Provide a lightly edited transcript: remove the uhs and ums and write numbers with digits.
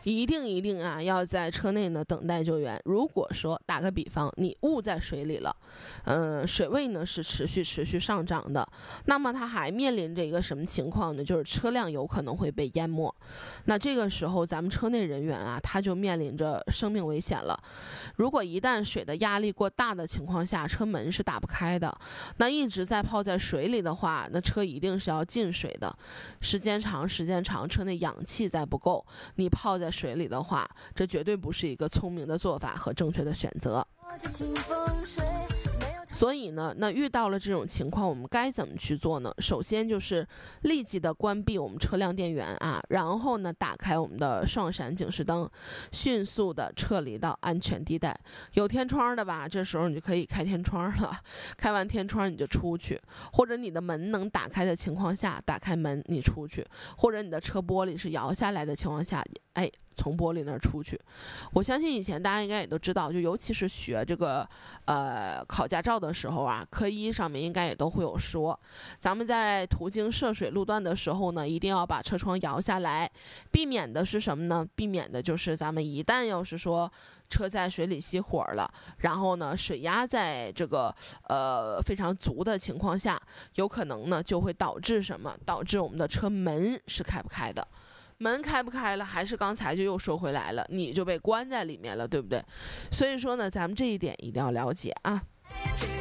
一定啊，要在车内呢等待救援。如果说打个比方，你误在水里了，水位呢是持续上涨的，那么它还面临着一个什么情况呢？就是车辆有可能会被淹没。那这个时候咱们车内人员啊，他就面临着生命危险了。如果一旦水的压力过大的情况下，车门是打不开的，那一直在泡在水里的话，那车一定是要进水的。时间长，车内氧气再不够，你泡在水里的话，这绝对不是一个聪明的做法和正确的选择。所以呢，那遇到了这种情况，我们该怎么去做呢？首先就是立即的关闭我们车辆电源啊，然后呢，打开我们的双闪警示灯，迅速的撤离到安全地带。有天窗的吧，这时候你就可以开天窗了，开完天窗你就出去，或者你的门能打开的情况下，打开门你出去，或者你的车玻璃是摇下来的情况下，从玻璃那儿出去。我相信以前大家应该也都知道，就尤其是学这个考驾照的时候啊，科一上面应该也都会有说，咱们在途经涉水路段的时候呢，一定要把车窗摇下来，避免的是什么呢？避免的就是咱们一旦要是说车在水里熄火了，然后呢水压在这个非常足的情况下，有可能呢就会导致什么？导致我们的车门是开不开的。门开不开了，还是刚才就又说回来了，你就被关在里面了，对不对？所以说呢，咱们这一点一定要了解啊。